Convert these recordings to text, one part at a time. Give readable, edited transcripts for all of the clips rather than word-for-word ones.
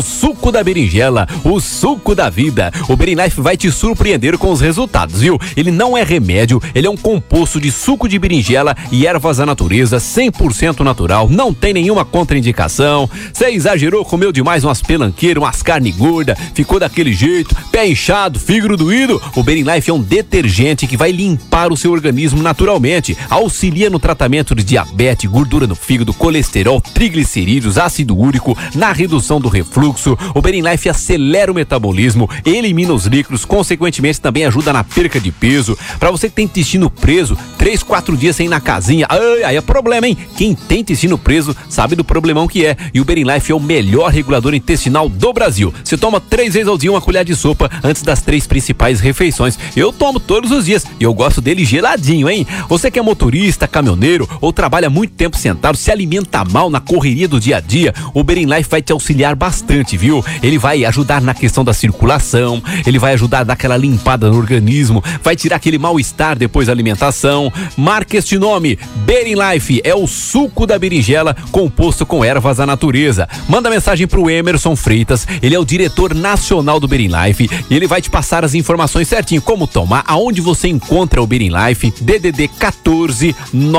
Suco da berinjela, o suco da vida. O Berinlife vai te surpreender com os resultados, viu? Ele não é remédio, ele é um composto de suco de berinjela e ervas da natureza, 100% natural, não tem nenhuma contraindicação. Você exagerou, comeu demais umas pelanqueiras, umas carne gorda, ficou daquele jeito, pé inchado, fígado doído? O Berinlife é um detergente que vai limpar o seu organismo naturalmente, auxilia no tratamento de diabetes, gordura no fígado, colesterol, triglicerídeos, ácido úrico, na redução do refluxo. O Berinlife acelera o metabolismo, elimina os líquidos, consequentemente também ajuda na perca de peso. Para você que tem intestino preso, 3, 4 dias sem ir na casinha, aí é problema, hein? Quem tem intestino preso sabe do problemão que é. E o Berinlife é o melhor regulador intestinal do Brasil. Você toma 3 vezes ao dia uma colher de sopa antes das 3 principais refeições. Eu tomo todos os dias e eu gosto dele geladinho, hein? Você que é motorista, caminhoneiro ou trabalha muito tempo sentado, se alimenta mal na correria do dia a dia, o Berinlife vai te auxiliar bastante, viu? Ele vai ajudar na questão da circulação, ele vai ajudar a dar aquela limpada no organismo, vai tirar aquele mal-estar depois da alimentação. Marque este nome, Berinlife, é o suco da berinjela composto com ervas da natureza. Manda mensagem pro Emerson Freitas, ele é o diretor nacional do Berinlife e ele vai te passar as informações certinho, como tomar, aonde você encontra o Berinlife. DDD 14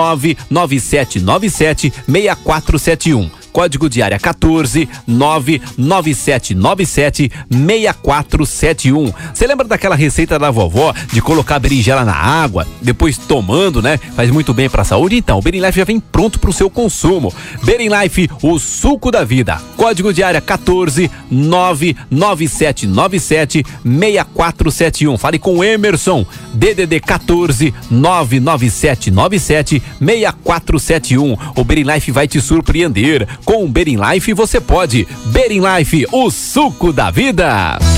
99797 6471. Código de área 14 99797 6471. Você lembra daquela receita da vovó de colocar a berinjela na água, depois tomando, né? Faz muito bem pra saúde? Então, o Berinlife já vem pronto pro seu consumo. Berinlife, o suco da vida. Código de área 14 99797 6471. Fale com o Emerson. DDD 14 99797 6471. O Berinlife vai te surpreender. Com o Berinlife você pode. Berinlife, o suco da vida.